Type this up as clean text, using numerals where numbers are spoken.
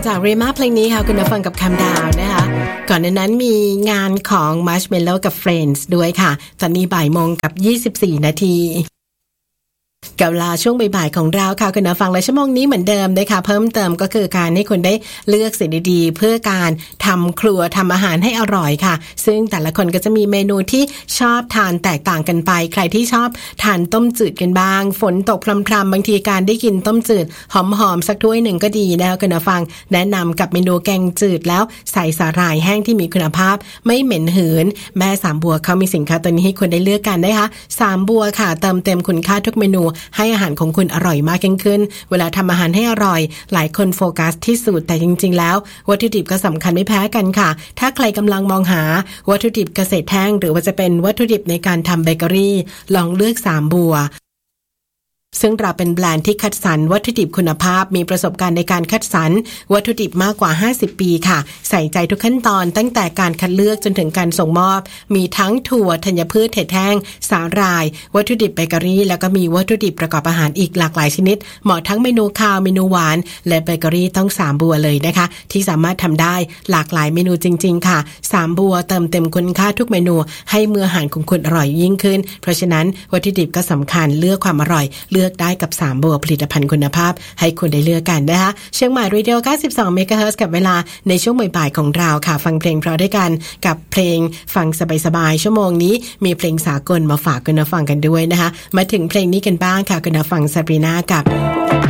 จากเรม่าเพลงนี้ค่ะคุณผู้ฟังกับคำดาวนะคะก่อนหน้านั้นมีงานของ Marshmello กับ Friends ด้วยค่ะตอนนี้บ่ายโมงกับ24นาทีกับเวลาช่วงบ่ายๆของเราค่ะคุณผู้ฟังและชั่วโมงนี้เหมือนเดิมนะคะเพิ่มเติมก็คือการให้คุณได้เลือกสิ่งดีๆเพื่อการทำครัวทำอาหารให้อร่อยค่ะซึ่งแต่ละคนก็จะมีเมนูที่ชอบทานแตกต่างกันไปใครที่ชอบทานต้มจืดกันบ้างฝนตกพรำๆบางทีการได้กินต้มจืดหอมๆสักถ้วยหนึ่งก็ดีนะคะคุณผู้ฟังแนะนำกับเมนูแกงจืดแล้วใส่สาหร่ายแห้งที่มีคุณภาพไม่เหม็นหืนแม่สามบัวเขามีสินค้าตัวนี้ให้คุณได้เลือกกันนะคะสามบัวค่ะเติมเต็มคุณค่าทุกเมนูให้อาหารของคุณอร่อยมากยิ่งขึ้นเวลาทำอาหารให้อร่อยหลายคนโฟกัสที่สูตรแต่จริงๆแล้ววัตถุดิบก็สำคัญไม่แพ้กันค่ะถ้าใครกำลังมองหาวัตถุดิบเกษตรแห้งหรือว่าจะเป็นวัตถุดิบในการทำเบเกอรี่ลองเลือกสามบัวซึ่งเราเป็นแบรนด์ที่คัดสรรวัตถุดิบคุณภาพมีประสบการณ์ในการคัดสรรวัตถุดิบมากกว่า50ปีค่ะใส่ใจทุกขั้นตอนตั้งแต่การคัดเลือกจนถึงการส่งมอบมีทั้งถั่วธัญพืชเห็ดแห้งสาหร่ายวัตถุดิบเบเกอรี่แล้วก็มีวัตถุดิบประกอบอาหารอีกหลากหลายชนิดเหมาะทั้งเมนูคาวเมนูหวานและเบเกอรี่ต้องสามบัวเลยนะคะที่สามารถทำได้หลากหลายเมนูจริงๆค่ะสามบัวเติมเต็มคุณค่าทุกเมนูให้มื้ออาหารของคุณอร่อยยิ่งขึ้นเพราะฉะนั้นวัตถุดิบก็สำคัญเลือกความอร่อยเลือกได้กับ3บัวผลิตภัณฑ์คุณภาพให้คุณได้เลือกกันนะคะเชียงใหม่เรดิโอ92 เมกะเฮิรตซ์กับเวลาในช่วงบ่ายๆของเราค่ะฟังเพลงเพราะด้วยกันกับเพลงฟังสบายๆชั่วโมงนี้มีเพลงสากลมาฝากคุณผู้ฟังกันด้วยนะคะมาถึงเพลงนี้กันบ้างค่ะคุณผู้ฟังซาบรีนากับ